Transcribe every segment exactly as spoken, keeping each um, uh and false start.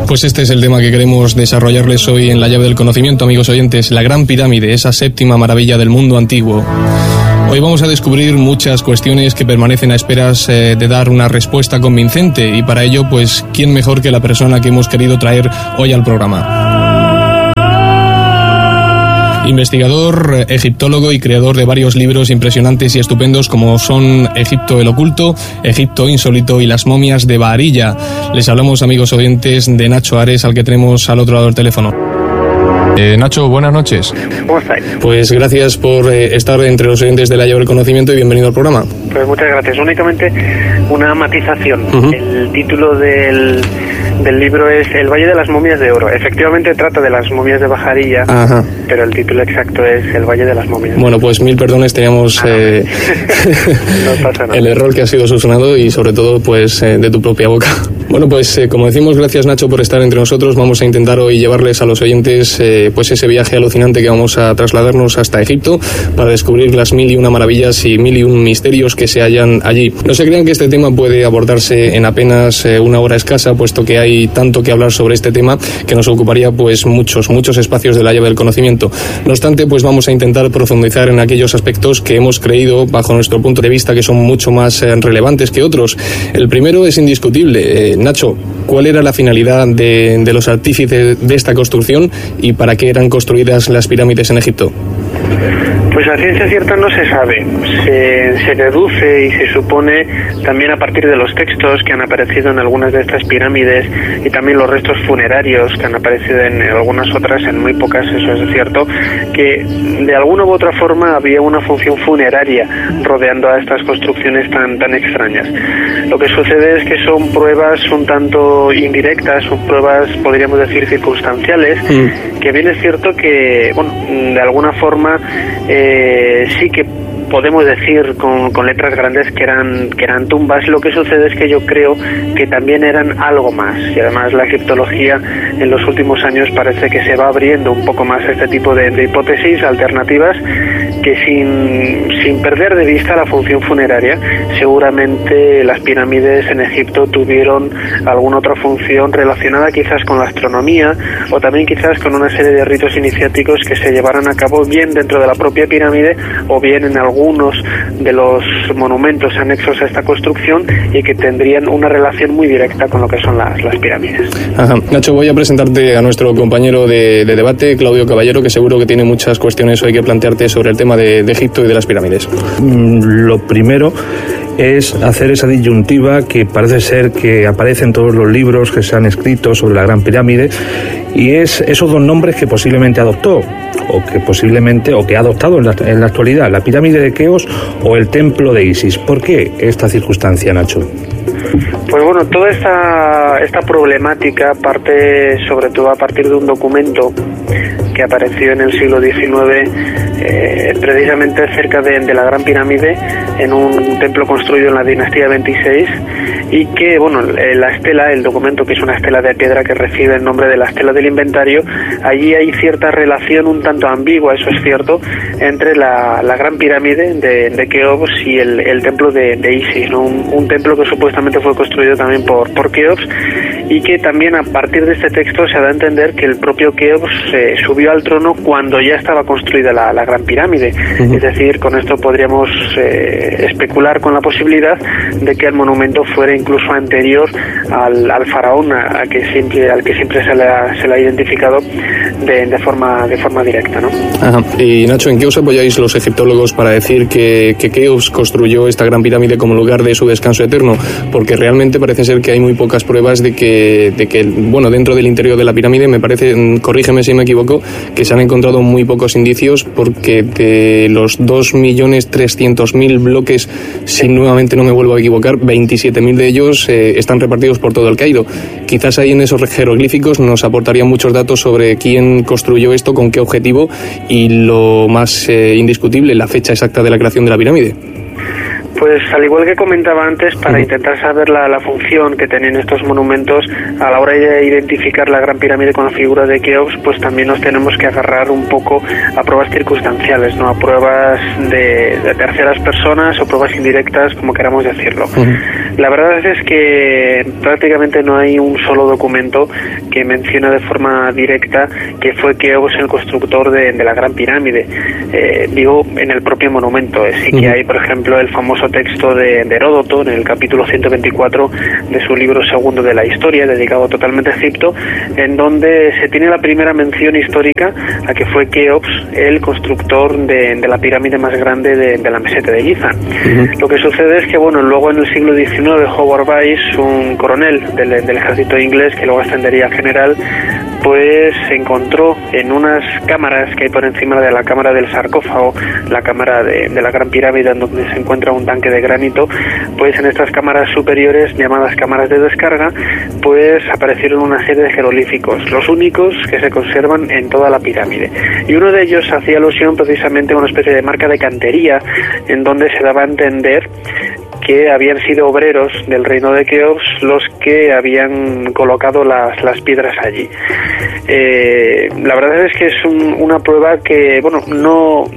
Pues este es el tema que queremos desarrollarles hoy en La Llave del Conocimiento, amigos oyentes, la Gran Pirámide, esa séptima maravilla del mundo antiguo. Hoy vamos a descubrir muchas cuestiones que permanecen a esperas eh, de dar una respuesta convincente, y para ello, pues, ¿quién mejor que la persona que hemos querido traer hoy al programa? Investigador, egiptólogo y creador de varios libros impresionantes y estupendos como son Egipto el Oculto, Egipto Insólito y Las Momias de Baharilla. Les hablamos, amigos oyentes, de Nacho Ares, al que tenemos al otro lado del teléfono. Eh, Nacho, buenas noches. ¿Cómo estáis? Pues gracias por eh, estar entre los oyentes de La Llave del Conocimiento y bienvenido al programa. Pues muchas gracias. Únicamente una matización. Uh-huh. El título del, del libro es El Valle de las Momias de Oro. Efectivamente trata de las momias de Baharilla, Ajá. pero el título exacto es El Valle de las Momias. Bueno, pues mil perdones, teníamos ah, eh, no pasa nada. el error que ha sido subsanado y sobre todo pues eh, de tu propia boca. Bueno, pues eh, como decimos, gracias Nacho por estar entre nosotros. Vamos a intentar hoy llevarles a los oyentes eh, pues ese viaje alucinante que vamos a trasladarnos hasta Egipto para descubrir las mil y una maravillas y mil y un misterios que se hallan allí. No se crean que este tema puede abordarse en apenas eh, una hora escasa, puesto que hay tanto que hablar sobre este tema que nos ocuparía pues muchos, muchos espacios de La Llave del Conocimiento. No obstante, pues vamos a intentar profundizar en aquellos aspectos que hemos creído, bajo nuestro punto de vista, que son mucho más eh, relevantes que otros. El primero es indiscutible. Eh, Nacho, ¿cuál era la finalidad de, de los artífices de esta construcción y para qué eran construidas las pirámides en Egipto? Pues a ciencia cierta no se sabe, se, se deduce y se supone también a partir de los textos que han aparecido en algunas de estas pirámides y también los restos funerarios que han aparecido en algunas otras, en muy pocas, eso es cierto, que de alguna u otra forma había una función funeraria rodeando a estas construcciones tan, tan extrañas. Lo que sucede es que son pruebas un tanto indirectas, son pruebas, podríamos decir, circunstanciales, mm. que bien es cierto que, bueno, de alguna forma eh, sí que podemos decir con, con letras grandes que eran que eran tumbas. Lo que sucede es que yo creo que también eran algo más, y además la egiptología en los últimos años parece que se va abriendo un poco más a este tipo de, de hipótesis alternativas que sin, sin perder de vista la función funeraria, seguramente las pirámides en Egipto tuvieron alguna otra función relacionada quizás con la astronomía o también quizás con una serie de ritos iniciáticos que se llevaran a cabo bien dentro de la propia pirámide o bien en algunos de los monumentos anexos a esta construcción y que tendrían una relación muy directa con lo que son las, las pirámides. Ajá. Nacho, voy a presentarte a nuestro compañero de, de debate, Claudio Caballero, que seguro que tiene muchas cuestiones hoy que plantearte sobre el tema de, de Egipto y de las pirámides. Lo primero es hacer esa disyuntiva que parece ser que aparece en todos los libros que se han escrito sobre la Gran Pirámide, y es esos dos nombres que posiblemente adoptó o que posiblemente o que ha adoptado en la, en la actualidad, la pirámide de Keops o el templo de Isis. ¿Por qué esta circunstancia, Nacho? Pues bueno, toda esta, esta problemática parte sobre todo a partir de un documento que apareció en el siglo diecinueve, eh, precisamente cerca de, de la Gran Pirámide, en un templo construido en la dinastía veintiséis, y que, bueno, la estela, el documento, que es una estela de piedra que recibe el nombre de la estela del inventario, allí hay cierta relación un tanto ambigua, eso es cierto, entre la, la Gran Pirámide de, de Keops y el, el templo de, de Isis, ¿no? Un, un templo que supuestamente fue construido también por, por Keops, y que también a partir de este texto se da a entender que el propio Keops eh, subió al trono cuando ya estaba construida la, la Gran Pirámide. Uh-huh. Es decir, con esto podríamos eh, especular con la posibilidad de que el monumento fuera incluso anterior al, al faraón a, a que siempre, al que siempre se le ha, se le ha identificado de, de forma de forma directa, ¿no? Ajá. Y Nacho, ¿en qué os apoyáis los egiptólogos para decir que, que Keops construyó esta Gran Pirámide como lugar de su descanso eterno? Porque realmente parece ser que hay muy pocas pruebas de que, de que bueno, dentro del interior de la pirámide, me parece, corrígeme si me equivoco, que se han encontrado muy pocos indicios, porque de los dos millones trescientos mil bloques, si nuevamente no me vuelvo a equivocar, veintisiete mil de ellos eh, están repartidos por todo el Cairo. Quizás ahí en esos jeroglíficos nos aportarían muchos datos sobre quién construyó esto, con qué objetivo y, lo más eh, indiscutible, la fecha exacta de la creación de la pirámide. Pues al igual que comentaba antes, para uh-huh. intentar saber la, la función que tenían estos monumentos a la hora de identificar la Gran Pirámide con la figura de Keops, pues también nos tenemos que agarrar un poco a pruebas circunstanciales, ¿no? A pruebas de, de terceras personas o pruebas indirectas, como queramos decirlo. Uh-huh. La verdad es que prácticamente no hay un solo documento que mencione de forma directa que fue Keops el constructor de, de la Gran Pirámide. Eh, digo, en el propio monumento. Sí que hay, por ejemplo, el famoso texto de, de Heródoto, en el capítulo ciento veinticuatro de su libro segundo de la historia, dedicado totalmente a Egipto, en donde se tiene la primera mención histórica a que fue Keops el constructor de, de la pirámide más grande de, de la meseta de Giza. Uh-huh. Lo que sucede es que, bueno, luego en el siglo diecinueve, Howard Weiss, un coronel del, del ejército inglés que luego ascendería a general, pues se encontró en unas cámaras que hay por encima de la cámara del sarcófago, la cámara de, de la Gran Pirámide, en donde se encuentra un tanque de granito, pues en estas cámaras superiores, llamadas cámaras de descarga, pues aparecieron una serie de jeroglíficos, los únicos que se conservan en toda la pirámide. Y uno de ellos hacía alusión precisamente a una especie de marca de cantería, en donde se daba a entender que habían sido obreros del reino de Keops los que habían colocado las, las piedras allí. Eh, la verdad es que es un, una prueba que, bueno, no,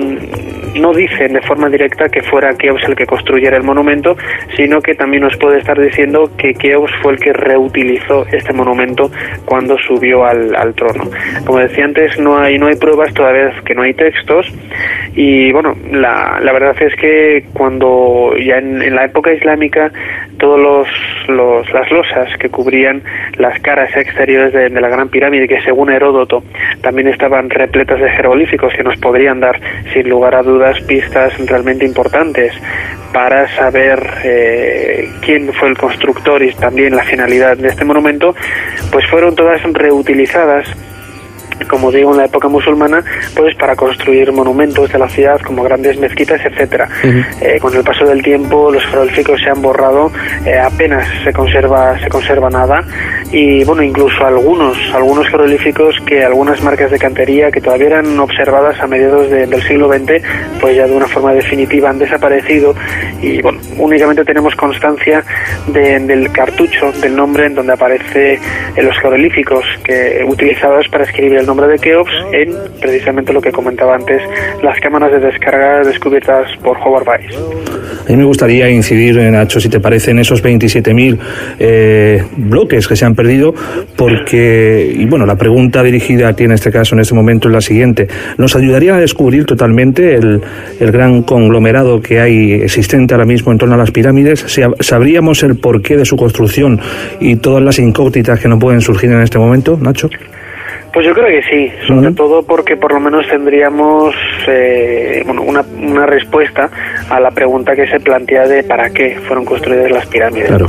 no dicen de forma directa que fuera Keops el que construyera el monumento, sino que también nos puede estar diciendo que Keops fue el que reutilizó este monumento cuando subió al, al trono. Como decía antes, no hay, no hay pruebas, toda vez que no hay textos, y bueno, la, la verdad es que cuando ya en, en la época islámica, todos los, los las losas que cubrían las caras exteriores de, de la Gran Pirámide, que según Heródoto también estaban repletas de jeroglíficos que nos podrían dar, sin lugar a dudas, pistas realmente importantes para saber eh, quién fue el constructor y también la finalidad de este monumento, pues fueron todas reutilizadas, como digo, en la época musulmana, pues para construir monumentos de la ciudad como grandes mezquitas, etcétera. Uh-huh. Eh, con el paso del tiempo los jeroglíficos se han borrado, eh, apenas se conserva se conserva nada, y bueno, incluso algunos algunos jeroglíficos, que algunas marcas de cantería que todavía eran observadas a mediados de, del siglo veinte, pues ya de una forma definitiva han desaparecido, y bueno, únicamente tenemos constancia de, del cartucho del nombre en donde aparece en los jeroglíficos que utilizados para escribir el nombre de Keops en precisamente lo que comentaba antes, las cámaras de descarga descubiertas por Howard Weiss. A mí me gustaría incidir, Nacho, si te parece, en esos veintisiete mil eh, bloques que se han perdido, porque, y bueno, la pregunta dirigida a ti en este caso, en este momento, es la siguiente. ¿Nos ayudaría a descubrir totalmente el, el gran conglomerado que hay existente ahora mismo en torno a las pirámides? ¿Sabríamos el porqué de su construcción y todas las incógnitas que no pueden surgir en este momento, Nacho? Pues yo creo que sí, sobre uh-huh. todo porque por lo menos tendríamos eh, bueno, una, una respuesta a la pregunta que se plantea de para qué fueron construidas las pirámides. Claro.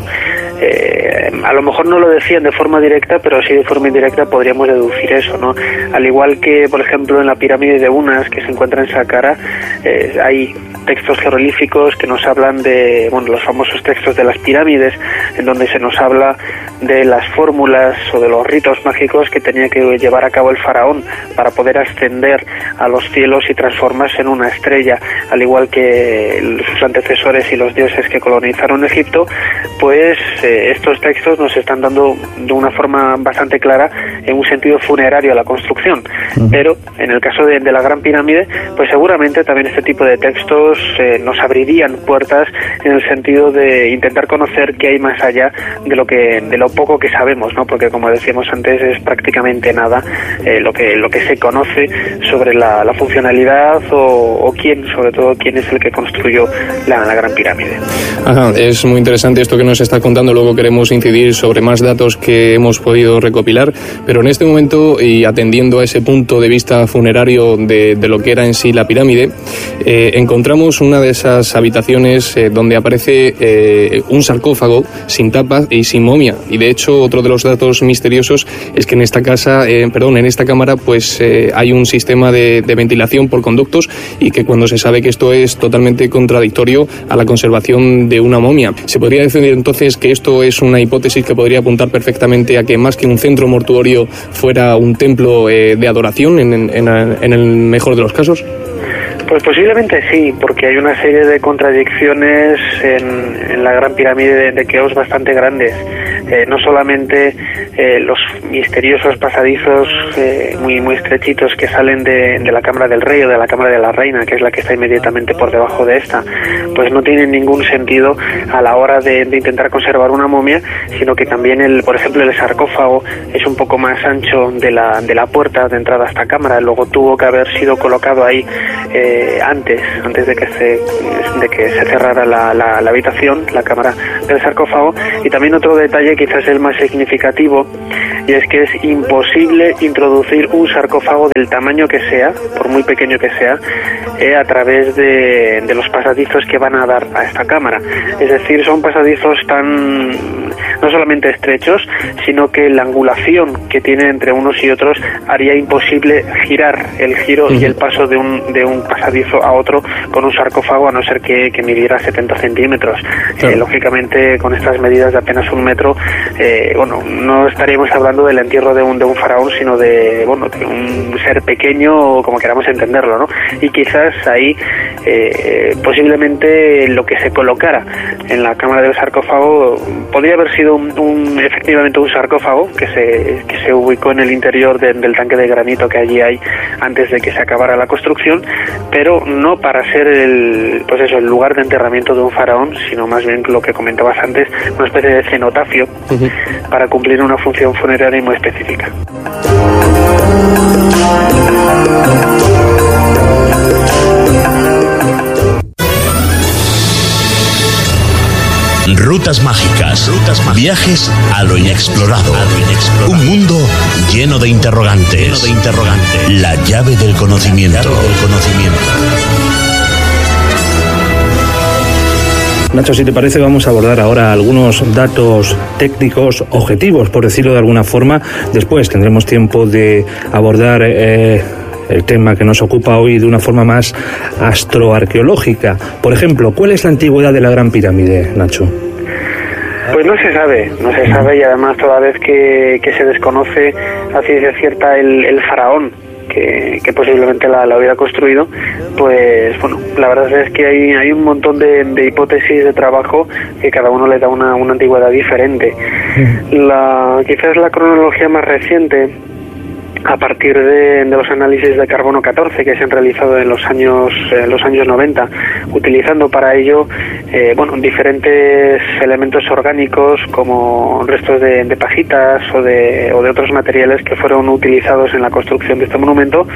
Eh, a lo mejor no lo decían de forma directa, pero sí de forma indirecta podríamos deducir eso, ¿no? Al igual que, por ejemplo, en la pirámide de Unas, que se encuentra en Saqqara, eh, hay textos jeroglíficos que nos hablan de, bueno, los famosos textos de las pirámides, en donde se nos habla de las fórmulas o de los ritos mágicos que tenía que llevar a cabo el faraón para poder ascender a los cielos y transformarse en una estrella, al igual que sus antecesores y los dioses que colonizaron Egipto. Pues eh, estos textos nos están dando de una forma bastante clara en un sentido funerario a la construcción, uh-huh. pero en el caso de, de la Gran Pirámide, pues seguramente también este tipo de textos eh, nos abrirían puertas en el sentido de intentar conocer qué hay más allá de lo que de lo poco que sabemos, ¿no? Porque, como decíamos antes, es prácticamente nada eh, lo que lo que se conoce sobre la, la funcionalidad o, o quién, sobre todo quién es el que construyó la, la Gran Pirámide. Ajá, es muy interesante esto que nos está contando. Luego queremos incidir sobre más datos que hemos podido recopilar, pero en este momento, y atendiendo a ese punto de vista funerario de, de lo que era en sí la pirámide, eh, encontramos una de esas habitaciones eh, donde aparece eh, un sarcófago sin tapa y sin momia. Y de hecho, otro de los datos misteriosos es que en esta casa, eh, perdón, en esta cámara, pues eh, hay un sistema de, de ventilación por conductos, y que cuando se sabe que esto es totalmente contradictorio a la conservación de una momia, se podría decir entonces que esto es una hipótesis que podría apuntar perfectamente a que más que un centro mortuorio fuera un templo eh, de adoración en, en, en el mejor de los casos. Pues posiblemente sí, porque hay una serie de contradicciones en, en la Gran Pirámide de, de Keops bastante grandes. Eh, no solamente eh, los misteriosos pasadizos eh, muy muy estrechitos que salen de, de la Cámara del Rey o de la Cámara de la Reina, que es la que está inmediatamente por debajo de esta, pues no tienen ningún sentido a la hora de, de intentar conservar una momia, sino que también, el, por ejemplo, el sarcófago es un poco más ancho de la, de la puerta de entrada a esta cámara, luego tuvo que haber sido colocado ahí eh, antes, antes de que se, de que se cerrara la, la, la habitación, la cámara del sarcófago. Y también otro detalle, quizás el más significativo, y es que es imposible introducir un sarcófago del tamaño que sea, por muy pequeño que sea, eh, a través de, de los pasadizos que van a dar a esta cámara. Es decir, son pasadizos tan, no solamente estrechos, sino que la angulación que tiene entre unos y otros haría imposible girar el giro y el paso de un, de un pasadizo a otro con un sarcófago, a no ser que, que midiera setenta centímetros. Claro. Eh, lógicamente, con estas medidas de apenas un metro, eh, bueno, no estaríamos hablando del entierro de un, de un faraón, sino de, bueno, de un ser pequeño, como queramos entenderlo, ¿no? Y quizás ahí, eh, posiblemente lo que se colocara en la cámara del sarcófago podría haber sido un, un, efectivamente un sarcófago que se, que se ubicó en el interior de, del tanque de granito que allí hay antes de que se acabara la construcción, pero no para ser el, pues eso, el lugar de enterramiento de un faraón, sino más bien lo que comentabas antes, una especie de cenotafio uh-huh. para cumplir una función funeraria muy específica. Rutas mágicas, rutas mágicas, viajes a lo inexplorado, a lo inexplorado. Un mundo lleno de interrogantes, lleno de interrogantes. La llave del conocimiento, la llave del conocimiento. Nacho, si te parece, vamos a abordar ahora algunos datos técnicos objetivos, por decirlo de alguna forma. Después tendremos tiempo de abordar eh, el tema que nos ocupa hoy de una forma más astroarqueológica. Por ejemplo, ¿cuál es la antigüedad de la Gran Pirámide, Nacho? Pues no se sabe, no se sabe, y además toda vez que, que se desconoce a ciencia cierta el, el faraón que, que posiblemente la, la hubiera construido, pues bueno, la verdad es que hay, hay un montón de, de hipótesis de trabajo que cada uno le da una, una antigüedad diferente. La, quizás la cronología más reciente, a partir de, de los análisis de carbono catorce que se han realizado en los años en los años noventa, utilizando para ello eh, bueno, diferentes elementos orgánicos como restos de, de pajitas o de, o de otros materiales que fueron utilizados en la construcción de este monumento,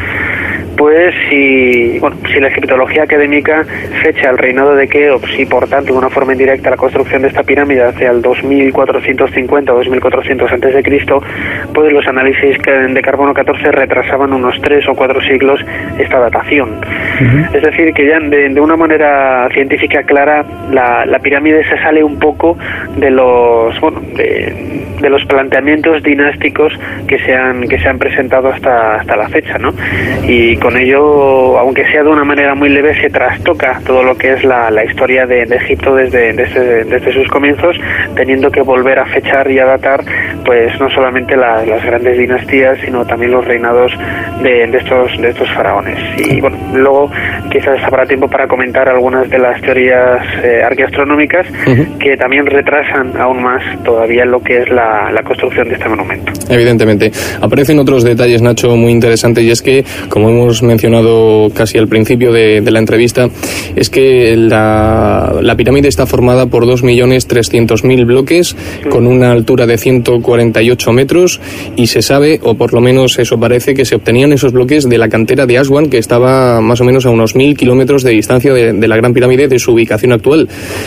pues si, bueno, si la egiptología académica fecha el reinado de Keops y por tanto de una forma indirecta la construcción de esta pirámide hacia el dos mil cuatrocientos cincuenta o dos mil cuatrocientos antes de Cristo, pues los análisis de carbono catorce retrasaban unos tres o cuatro siglos esta datación. Uh-huh. Es decir, que ya de, de una manera científica clara la, la pirámide se sale un poco de los bueno, de, de los planteamientos dinásticos que se han que se han presentado hasta hasta la fecha, ¿no? Y con ello, aunque sea de una manera muy leve, se trastoca todo lo que es la, la historia de, de Egipto desde, desde, desde sus comienzos, teniendo que volver a fechar y a datar, pues no solamente la, las grandes dinastías, sino también los reinados de, de estos de estos faraones. Y bueno, luego quizás habrá tiempo para comentar algunas de las teorías eh, arqueastronómicas uh-huh. que también retrasan aún más todavía lo que es la, la construcción de este monumento. Evidentemente. Aparecen otros detalles, Nacho, muy interesantes, y es que, como hemos mencionado casi al principio de, de la entrevista, es que la, la pirámide está formada por dos millones trescientos mil bloques con una altura de ciento cuarenta y ocho metros, y se sabe, o por lo menos eso parece, que se obtenían esos bloques de la cantera de Aswan, que estaba más o menos a unos mil kilómetros de distancia de, de la Gran Pirámide de su ubicación actual.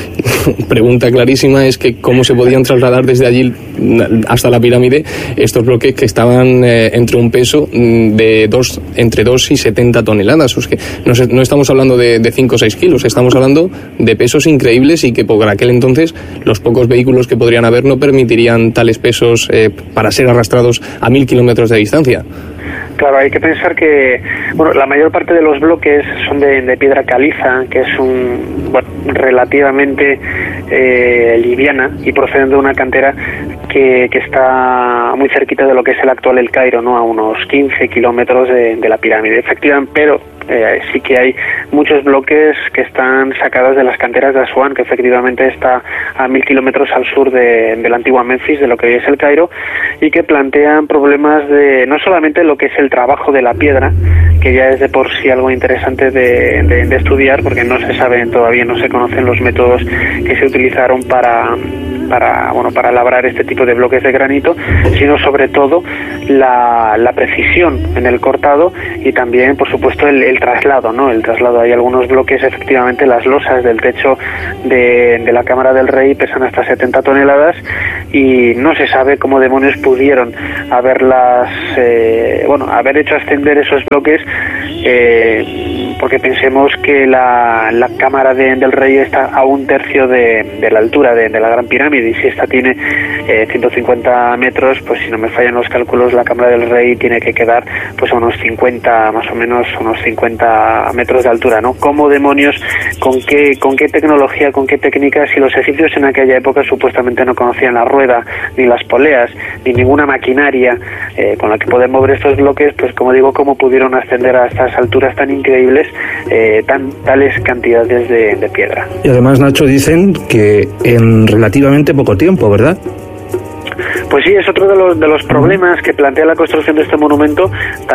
Pregunta clarísima es que cómo se podían trasladar desde allí hasta la pirámide estos bloques que estaban eh, entre un peso de dos, entre dos y setenta toneladas. Es que no, se, no estamos hablando de, de cinco o seis kilos, estamos hablando de pesos increíbles, y que por aquel entonces los pocos vehículos que podrían haber no permitirían tales pesos eh, para ser arrastrados a mil kilómetros de distancia. Claro, hay que pensar que bueno, la mayor parte de los bloques son de, de piedra caliza, que es un bueno, relativamente eh, liviana, y proceden de una cantera que, que está muy cerquita de lo que es el actual El Cairo, ¿no? A unos quince kilómetros de, de la pirámide. Efectivamente, pero Eh, sí que hay muchos bloques que están sacados de las canteras de Asuán, que efectivamente está a mil kilómetros al sur de, de la antigua Memphis, de lo que hoy es el Cairo, y que plantean problemas de no solamente lo que es el trabajo de la piedra, que ya es de por sí algo interesante de, de, de estudiar, porque no se sabe todavía, no se conocen los métodos que se utilizaron para para bueno para labrar este tipo de bloques de granito, sino sobre todo la, la precisión en el cortado y también, por supuesto, el, el traslado, ¿no? El traslado. Hay algunos bloques, efectivamente, las losas del techo de, de la Cámara del Rey pesan hasta setenta toneladas y no se sabe cómo demonios pudieron haberlas, eh, bueno, haber hecho ascender esos bloques, eh, porque pensemos que la, la Cámara de, del Rey está a un tercio de, de la altura de, de la Gran Pirámide, y si esta tiene eh, ciento cincuenta metros, pues si no me fallan los cálculos, la Cámara del Rey tiene que quedar pues a unos cincuenta, más o menos unos cincuenta metros de altura, ¿no? ¿Cómo demonios, con qué, con qué tecnología, con qué técnicas, si los egipcios en aquella época supuestamente no conocían la rueda, ni las poleas, ni ninguna maquinaria eh, con la que poder mover estos bloques, pues como digo, cómo pudieron ascender a estas alturas tan increíbles, eh, tan tales cantidades de, de piedra? Y además, Nacho, dicen que en relativamente poco tiempo, ¿verdad? Pues sí, es otro de los, de los problemas que plantea la construcción de este monumento,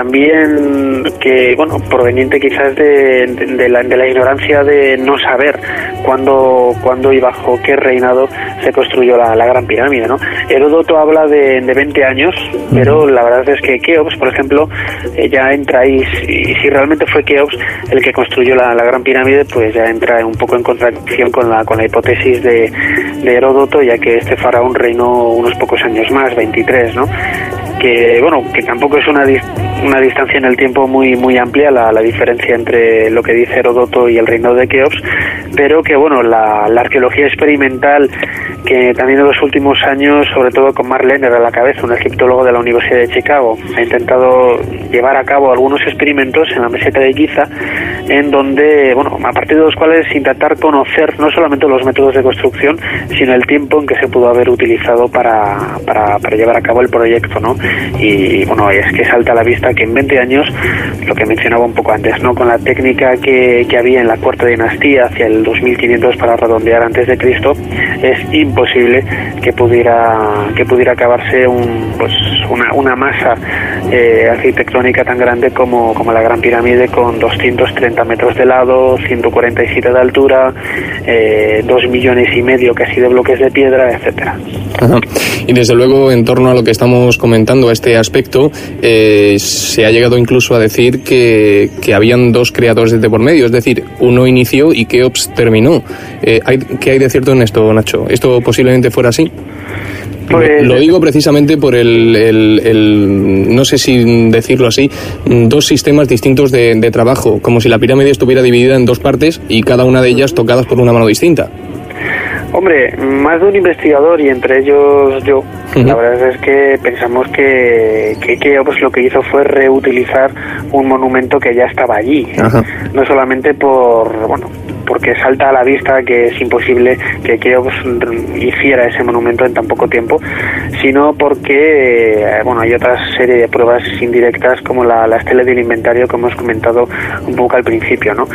también que, bueno, proveniente quizás de, de, de, la, de la ignorancia de no saber cuándo, cuándo y bajo qué reinado se construyó la, la Gran Pirámide, ¿no? Heródoto habla de, de veinte años, pero la verdad es que Keops, por ejemplo, eh, ya entra ahí, y si realmente fue Keops el que construyó la, la Gran Pirámide, pues ya entra un poco en contradicción con la, con la hipótesis de, de Heródoto, ya que este faraón reinó unos pocos años más, veintitrés, ¿no? Que, bueno, que tampoco es una, una distancia en el tiempo muy muy amplia la, la diferencia entre lo que dice Heródoto y el reinado de Keops, pero que, bueno, la, la arqueología experimental, que también en los últimos años, sobre todo con Mark Lehner a la cabeza, un egiptólogo de la Universidad de Chicago, ha intentado llevar a cabo algunos experimentos en la meseta de Giza, en donde, bueno, a partir de los cuales intentar conocer no solamente los métodos de construcción, sino el tiempo en que se pudo haber utilizado para, para, para llevar a cabo el proyecto, ¿no? Y, bueno, es que salta a la vista que en veinte años, lo que mencionaba un poco antes, ¿no? Con la técnica que, que había en la cuarta dinastía, hacia el dos mil quinientos para redondear antes de Cristo, es imposible que pudiera que pudiera acabarse un, pues una, una masa eh, arquitectónica tan grande como, como la Gran Pirámide, con doscientos treinta metros de lado, ciento cuarenta y siete de altura, eh, dos millones y medio casi de bloques de piedra, etcétera. Ajá. Y desde luego, en torno a lo que estamos comentando, a este aspecto, eh, se ha llegado incluso a decir que, que habían dos creadores de por medio, es decir, uno inició y Keops terminó. Eh, ¿hay, ¿Qué hay de cierto en esto, Nacho? ¿Esto posiblemente fuera así? Pues, lo digo precisamente por el, el, el, no sé si decirlo así, dos sistemas distintos de, de trabajo, como si la pirámide estuviera dividida en dos partes y cada una de ellas tocadas por una mano distinta. Hombre, más de un investigador, y entre ellos yo, uh-huh. La verdad es que pensamos que, que Keops lo que hizo fue reutilizar un monumento que ya estaba allí, uh-huh. No solamente por, bueno, porque salta a la vista que es imposible que Keops hiciera ese monumento en tan poco tiempo, sino porque, bueno, hay otra serie de pruebas indirectas, como la, la estela del inventario que hemos comentado un poco al principio, ¿no?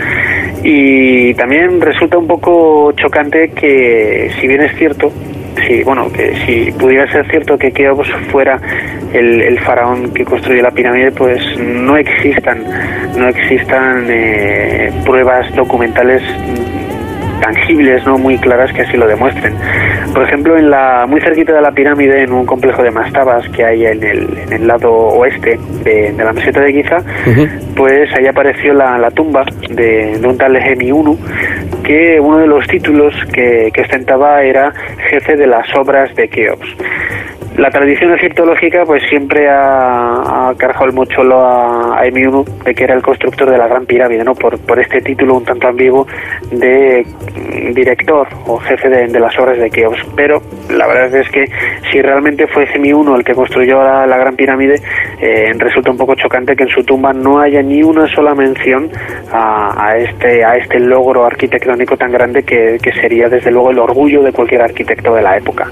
Y también resulta un poco chocante que, si bien es cierto, si, bueno, que si pudiera ser cierto que Keops fuera el, el faraón que construyó la pirámide, pues no existan, no existan eh, pruebas documentales tangibles, no muy claras, que así lo demuestren. Por ejemplo, en la muy cerquita de la pirámide, en un complejo de mastabas que hay en el, en el lado oeste de, de la meseta de Giza, uh-huh. Pues ahí apareció la, la tumba de, de un tal Hemi uno, que uno de los títulos que, que ostentaba era jefe de las obras de Keops. La tradición egiptológica pues siempre ha, ha cargado el mocholo a, a Hemi uno de que era el constructor de la Gran Pirámide, ¿no? Por, por este título un tanto ambiguo de director o jefe de, de las obras de Keops. Pero la verdad es que si realmente fue Hemi uno el que construyó la, la Gran Pirámide, eh, resulta un poco chocante que en su tumba no haya ni una sola mención a, a este a este logro arquitectónico tan grande que, que sería desde luego el orgullo de cualquier arquitecto de la época.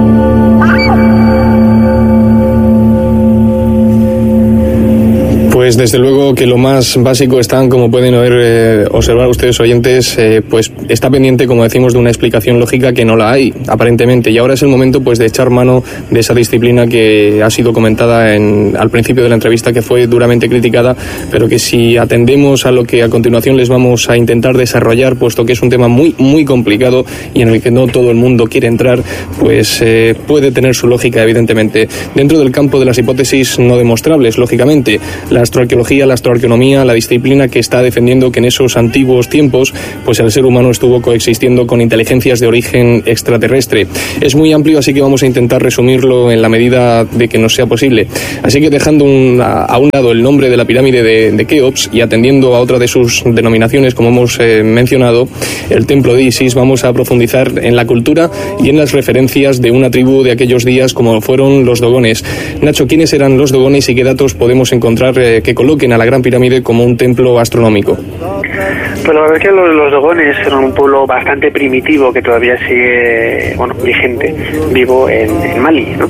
Pues Pues desde luego que lo más básico están, como pueden haber, eh, observar ustedes oyentes, eh, pues está pendiente, como decimos, de una explicación lógica que no la hay, aparentemente. Y ahora es el momento pues de echar mano de esa disciplina que ha sido comentada en, al principio de la entrevista, que fue duramente criticada, pero que si atendemos a lo que a continuación les vamos a intentar desarrollar, puesto que es un tema muy, muy complicado y en el que no todo el mundo quiere entrar, pues eh, puede tener su lógica, evidentemente. Dentro del campo de las hipótesis no demostrables, lógicamente, la astroarqueología, la astroarqueonomía, la disciplina que está defendiendo que en esos antiguos tiempos, pues el ser humano estuvo coexistiendo con inteligencias de origen extraterrestre. Es muy amplio, así que vamos a intentar resumirlo en la medida de que nos sea posible. Así que dejando un, a, a un lado el nombre de la pirámide de, de Keops y atendiendo a otra de sus denominaciones, como hemos eh, mencionado, el templo de Isis, vamos a profundizar en la cultura y en las referencias de una tribu de aquellos días como fueron los dogones. Nacho, ¿quiénes eran los dogones y qué datos podemos encontrar eh, que coloquen a la Gran Pirámide como un templo astronómico? Pues la verdad es que los, los dogones eran un pueblo bastante primitivo que todavía sigue, bueno, vigente, vivo en, en Mali, ¿no?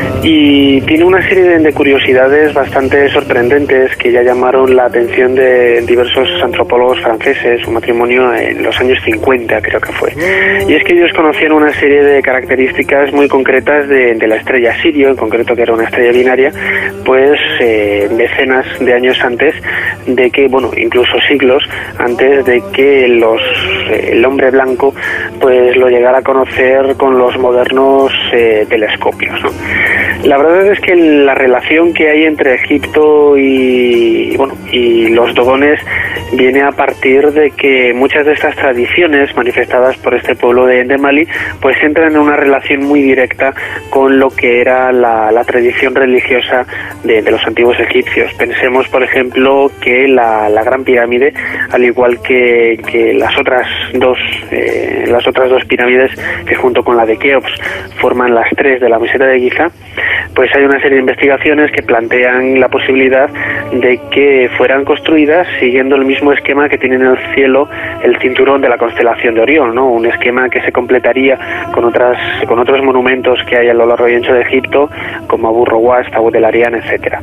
Y tiene una serie de, de curiosidades bastante sorprendentes que ya llamaron la atención de diversos antropólogos franceses, un matrimonio en los años cincuenta creo que fue. Y es que ellos conocían una serie de características muy concretas de, de la estrella Sirio, en concreto que era una estrella binaria, pues eh, decenas de años antes de que, bueno, incluso siglos antes de que los eh, el hombre blanco pues lo llegara a conocer con los modernos eh, telescopios, ¿no? La verdad es que la relación que hay entre Egipto y bueno y los dogones viene a partir de que muchas de estas tradiciones manifestadas por este pueblo de, de Mali pues entran en una relación muy directa con lo que era la, la tradición religiosa de, de los antiguos egipcios. Pensemos, por ejemplo, que la, la Gran Pirámide, al igual que, que las otras dos eh, las otras dos pirámides que junto con la de Keops forman las tres de la meseta de Giza, pues hay una serie de investigaciones que plantean la posibilidad de que fueran construidas siguiendo el mismo esquema que tiene en el cielo el cinturón de la constelación de Orión, ¿no? Un esquema que se completaría con otras con otros monumentos que hay a lo largo y ancho de Egipto, como Abu Rowas, Tabut el Arian, etcétera.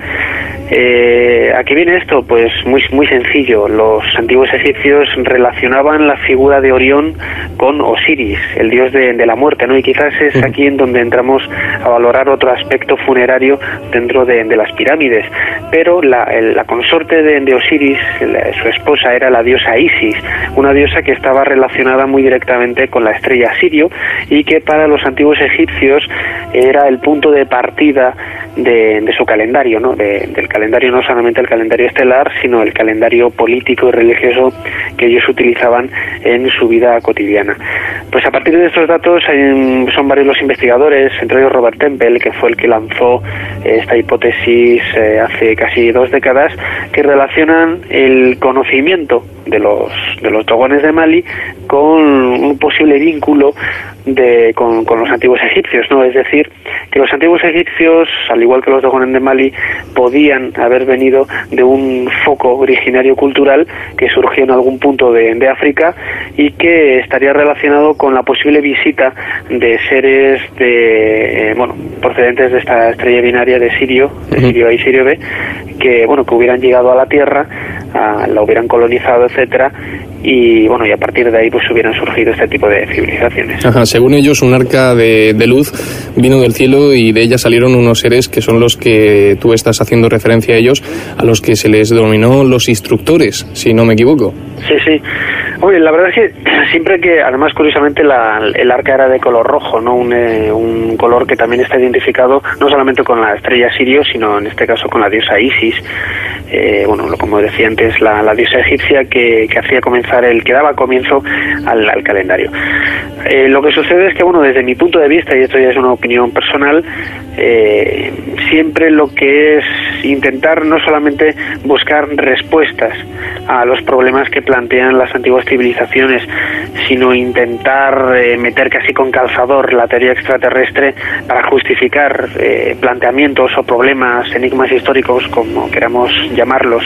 Eh, ¿A qué viene esto? Pues muy muy sencillo. Los antiguos egipcios relacionaban la figura de Orión con Osiris, el dios de, de la muerte, ¿no? Y quizás es aquí en donde entramos a valorar otro aspecto funerario dentro de, de las pirámides. Pero la, el, la consorte de, de Osiris, la, su esposa, era la diosa Isis, una diosa que estaba relacionada muy directamente con la estrella Sirio y que para los antiguos egipcios era el punto de partida de, de su calendario, ¿no? De, del calendario, no solamente el calendario estelar, sino el calendario político y religioso que ellos utilizaban en su vida cotidiana. Pues a partir de estos datos hay, son varios los investigadores, entre ellos Robert Temple, que fue el que lanzó esta hipótesis eh, hace casi dos décadas, que relacionan el conocimiento de los de los dogones de Mali con un posible vínculo de con, con los antiguos egipcios, ¿no? Es decir, que los antiguos egipcios, al igual que los dogones de Mali, podían haber venido de un foco originario cultural que surgió en algún punto de, de África y que estaría relacionado con la posible visita de seres de eh, bueno procedentes de esta estrella binaria de Sirio, de Sirio A y Sirio B, que bueno que hubieran llegado a la Tierra, a, la hubieran colonizado, etcétera, y bueno y a partir de ahí pues hubieran surgido este tipo de civilizaciones. Ajá, según ellos un arca de, de luz vino del cielo y de ella salieron unos seres que son los que tú estás haciendo referencia a ellos, a los que se les denominó los instructores, si no me equivoco. Sí, sí. Oye, la verdad es que siempre que, además curiosamente la, el arca era de color rojo, ¿no? Un, eh, un color que también está identificado no solamente con la estrella Sirio, sino en este caso con la diosa Isis, eh, bueno, como decía antes, la, la diosa egipcia que, que hacía comenzar, el que daba comienzo al, al calendario. Eh, lo que sucede es que, bueno, desde mi punto de vista, y esto ya es una opinión personal, eh, siempre lo que es intentar no solamente buscar respuestas a los problemas que plantean las antiguas civilizaciones, sino intentar eh, meter casi con calzador la teoría extraterrestre para justificar eh, planteamientos o problemas, enigmas históricos, como queramos llamarlos,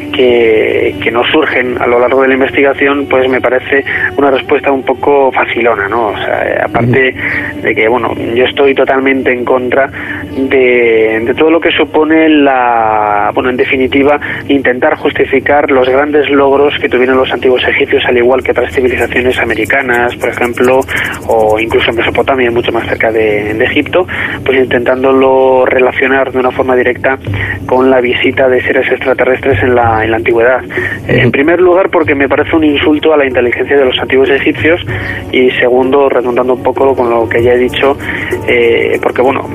que, que nos surgen a lo largo de la investigación, pues me parece una respuesta un poco facilona, ¿no? O sea, aparte de que, bueno, yo estoy totalmente en contra de, de todo lo que supone la, bueno, en definitiva, intentar justificar los grandes logros que tuvieron los antiguos egipcios, al igual que otras civilizaciones americanas, por ejemplo, o incluso en Mesopotamia, mucho más cerca de, de Egipto, pues intentándolo relacionar de una forma directa con la visita de seres extraterrestres en la, en la antigüedad. Eh, en primer lugar, porque me parece un insulto a la inteligencia de los antiguos egipcios, y segundo, redundando un poco con lo que ya he dicho, eh, porque bueno,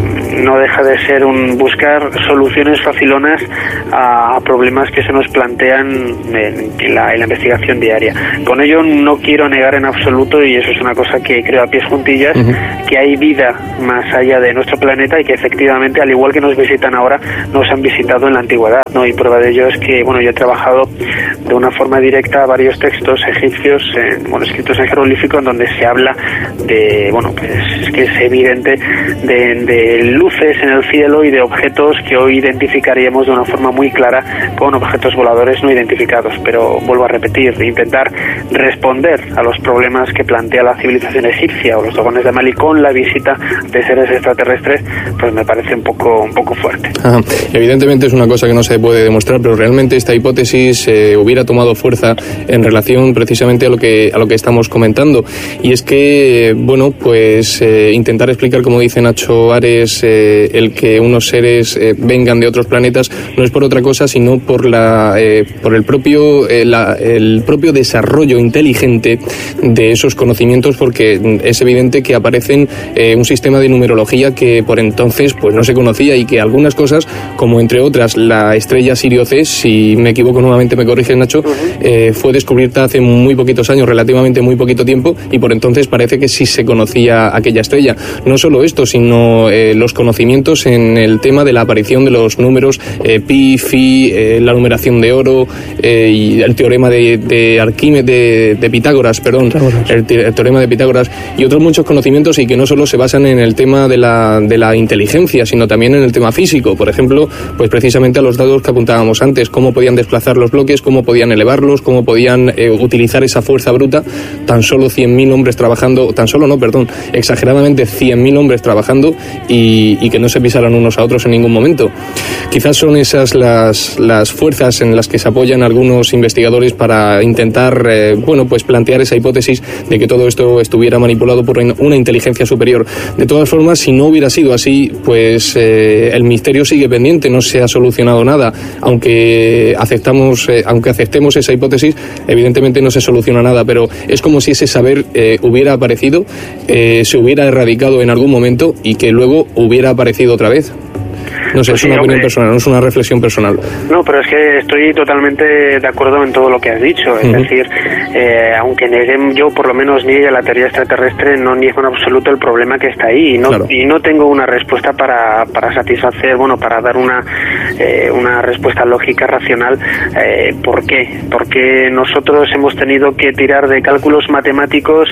no deja de ser un buscar soluciones facilonas a, a problemas que se nos plantean en, en, la, en la investigación diaria. Con ello no quiero negar en absoluto, y eso es una cosa que creo a pies juntillas, uh-huh. que hay vida más allá de nuestro planeta y que efectivamente, al igual que nos visitan ahora, nos han visitado en la antigüedad, ¿no? Y prueba de ello es que, bueno, yo he trabajado de una forma directa varios textos egipcios, en, bueno, escritos en jeroglífico, en donde se habla de, bueno, pues es que es evidente de, de luces en el cielo y de objetos que hoy identificaríamos de una forma muy clara con objetos voladores no identificados. Pero vuelvo a repetir, intentar responder a los problemas que plantea la civilización egipcia o los dogones de Mali con la visita de seres extraterrestres, pues me parece un poco un poco fuerte. Ajá. Evidentemente es una cosa que no se puede demostrar, pero realmente esta hipótesis eh, hubiera tomado fuerza en relación precisamente a lo que a lo que estamos comentando, y es que, bueno, pues eh, intentar explicar, como dice Nacho Ares, eh, el que unos seres eh, vengan de otros planetas no es por otra cosa sino por la eh, por el propio eh, la, el propio desarrollo inteligente de esos conocimientos, porque es evidente que aparecen eh, un sistema de numerología que por entonces pues no se conocía, y que algunas cosas, como entre otras la estrella Sirio C, si me equivoco nuevamente me corrige Nacho, eh, fue descubierta hace muy poquitos años, relativamente muy poquito tiempo, y por entonces parece que sí se conocía aquella estrella. No solo esto, sino eh, los conocimientos en el tema de la aparición de los números eh, pi, fi, eh, la numeración de oro eh, y el teorema de, de Arquímedes, de, de Pitágoras, perdón, el, el teorema de Pitágoras, y otros muchos conocimientos, y que no solo se basan en el tema de la, de la inteligencia, sino también en el tema físico. Por ejemplo, pues precisamente a los datos que apuntábamos antes, cómo podían desplazar los bloques, cómo podían elevarlos, cómo podían eh, utilizar esa fuerza bruta, tan solo cien mil hombres trabajando, tan solo no, perdón, exageradamente cien mil hombres trabajando, y, y que no se pisaran unos a otros en ningún momento. Quizás son esas las, las fuerzas en las que se apoyan algunos investigadores para intentar, eh, bueno, pues plantear esa hipótesis de que todo esto estuviera manipulado por una inteligencia superior. De todas formas, si no hubiera sido así, pues eh, el misterio sigue pendiente, no se ha solucionado nada. Aunque aceptamos, eh, aunque aceptemos esa hipótesis, evidentemente no se soluciona nada, pero es como si ese saber eh, hubiera aparecido, eh, se hubiera erradicado en algún momento y que luego hubiera aparecido otra vez. No sé, pues es una sí, opinión hombre. personal, no es una reflexión personal. No, pero es que estoy totalmente de acuerdo en todo lo que has dicho. Es uh-huh. decir, eh, aunque neguen, yo por lo menos niegue la teoría extraterrestre, no niego en absoluto el problema que está ahí. Y no, claro. y no tengo una respuesta para, para satisfacer, bueno, para dar una, eh, una respuesta lógica, racional. Eh, ¿Por qué? Porque nosotros hemos tenido que tirar de cálculos matemáticos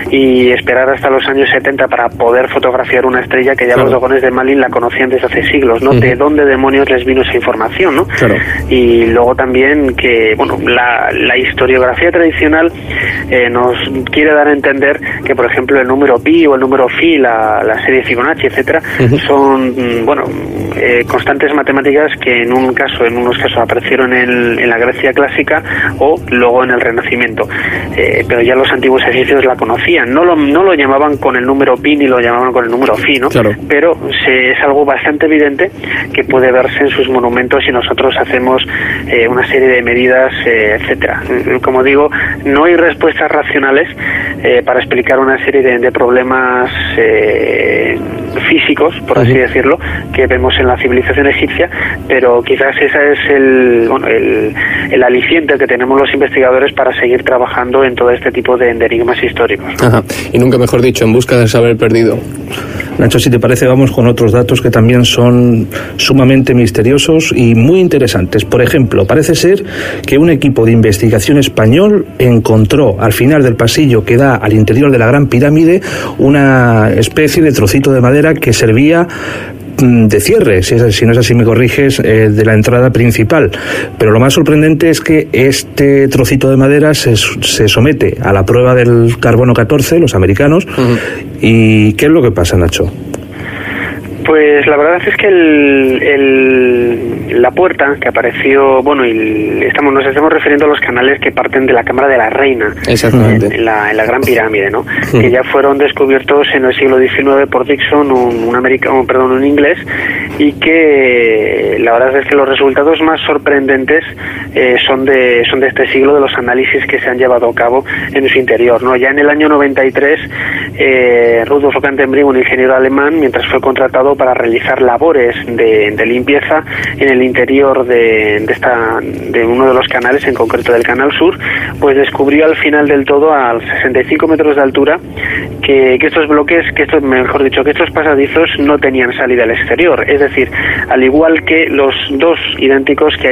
y esperar hasta los años setenta para poder fotografiar una estrella que ya claro. los dogones de Malin la conocían desde hace siglos, ¿no? De dónde demonios les vino esa información, ¿no? Claro. Y luego también que, bueno, la, la historiografía tradicional eh, nos quiere dar a entender que, por ejemplo, el número pi o el número phi, la, la serie Fibonacci, etcétera, uh-huh. son, bueno, eh, constantes matemáticas que en un caso, en unos casos aparecieron en, en la Grecia clásica o luego en el Renacimiento. Eh, pero ya los antiguos egipcios la conocían. No lo, no lo llamaban con el número pi ni lo llamaban con el número phi, ¿no? Claro. Pero se, es algo bastante evidente que puede verse en sus monumentos si nosotros hacemos eh, una serie de medidas, eh, etcétera. Como digo, no hay respuestas racionales eh, para explicar una serie de, de problemas eh, físicos, por uh-huh. así decirlo, que vemos en la civilización egipcia, pero quizás ese es el, bueno, el, el aliciente que tenemos los investigadores para seguir trabajando en todo este tipo de, de enigmas históricos, ¿no? Ajá. Y nunca mejor dicho, en busca del saber perdido. Nacho, si te parece, vamos con otros datos que también son sumamente misteriosos y muy interesantes. Por ejemplo, parece ser que un equipo de investigación español encontró al final del pasillo que da al interior de la Gran Pirámide una especie de trocito de madera que servía de cierre, si, es, si no es así me corriges, eh, de la entrada principal. Pero lo más sorprendente es que este trocito de madera se, se somete a la prueba del carbono catorce, los americanos. Uh-huh. ¿Y qué es lo que pasa, Nacho? Pues la verdad es que el, el, la puerta que apareció, bueno, y estamos, nos estamos refiriendo a los canales que parten de la Cámara de la Reina, exactamente, en la, en la Gran Pirámide, ¿no? Sí. Que ya fueron descubiertos en el siglo diecinueve por Dixon, un, un americano, perdón, un inglés, y que la verdad es que los resultados más sorprendentes eh, son de son de este siglo, de los análisis que se han llevado a cabo en su interior, ¿no? Ya en el año noventa y tres, eh, Rudolf Ockham-Tenbrink, un ingeniero alemán, mientras fue contratado para realizar labores de, de limpieza en el interior de, de, esta, de uno de los canales, en concreto del Canal Sur, pues descubrió al final del todo, a sesenta y cinco metros de altura, que, que estos bloques, que estos, mejor dicho, que estos pasadizos no tenían salida al exterior. Es decir, al igual que los dos idénticos que hay